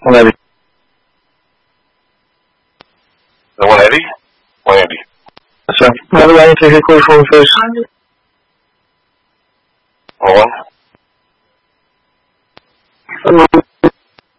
One Eddie. The one Eddie? One Andy. Sir. Another line, take a call from first. Hold on.